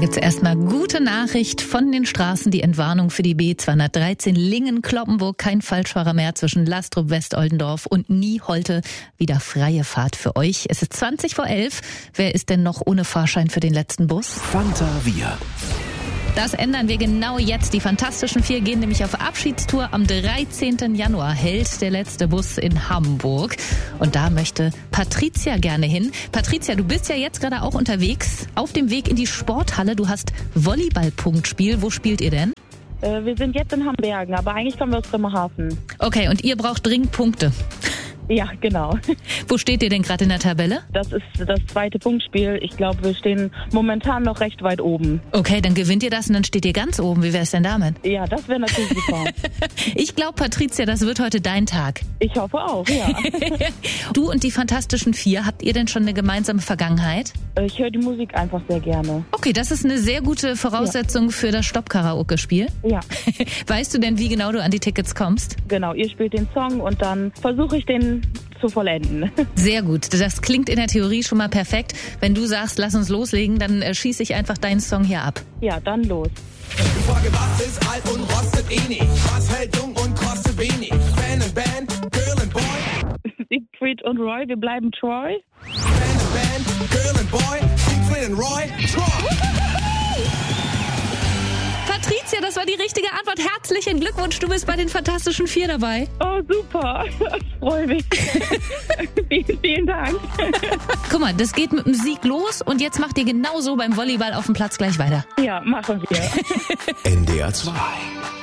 gibt's erstmal gute Nachricht von den Straßen. Die Entwarnung für die B213 Lingen-Cloppenburg. Kein Falschfahrer mehr zwischen Lastrup, West-Oldendorf und Nieholte. Wieder freie Fahrt für euch. Es ist 11:20. Wer ist denn noch ohne Fahrschein für den letzten Bus? Fanta Wir. Das ändern wir genau jetzt. Die Fantastischen Vier gehen nämlich auf Abschiedstour. Am 13. Januar hält der letzte Bus in Hamburg. Und da möchte Patricia gerne hin. Patricia, du bist ja jetzt gerade auch unterwegs. Auf dem Weg in die Sporthalle. Du hast Volleyball-Punktspiel. Wo spielt ihr denn? Wir sind jetzt in Hambergen, aber eigentlich kommen wir aus Bremerhaven. Okay, und ihr braucht dringend Punkte. Ja, genau. Wo steht ihr denn gerade in der Tabelle? Das ist das zweite Punktspiel. Ich glaube, wir stehen momentan noch recht weit oben. Okay, dann gewinnt ihr das und dann steht ihr ganz oben. Wie wär's denn damit? Ja, das wäre natürlich super. Ich glaube, Patricia, das wird heute dein Tag. Ich hoffe auch, ja. Du und die Fantastischen Vier, habt ihr denn schon eine gemeinsame Vergangenheit? Ich höre die Musik einfach sehr gerne. Okay, das ist eine sehr gute Voraussetzung für das Stopp-Karaoke-Spiel. Ja. Weißt du denn, wie genau du an die Tickets kommst? Genau, ihr spielt den Song und dann versuche ich den zu vollenden. Sehr gut. Das klingt in der Theorie schon mal perfekt. Wenn du sagst, lass uns loslegen, dann schieße ich einfach deinen Song hier ab. Ja, dann los. Die Frage, was ist alt und rostet eh nicht? Was hält jung und kostet wenig? Fan and Band, Girl and Boy. Siegfried und Roy, wir bleiben Troy. Fan and Band, Girl and Boy. Siegfried und Roy, Troy. Patricia, das war die richtige Antwort. Herzlichen Glückwunsch, du bist bei den Fantastischen Vier dabei. Oh, super. Ich freue mich. Vielen Dank. Guck mal, das geht mit dem Sieg los und jetzt macht ihr genauso beim Volleyball auf dem Platz gleich weiter. Ja, machen wir. NDR 2.